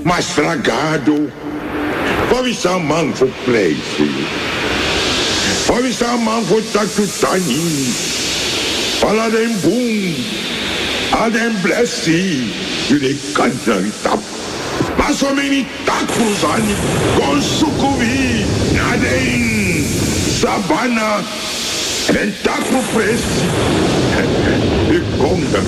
Mastragado. Pode estar man for place. Pode estar man for tatutani. Fala dem boom. Adem blessi. Jullie kan dan tap. Maar zo many takus aan. Konsukuvi. Naden. Sabana. En taku presi. Ik kom dan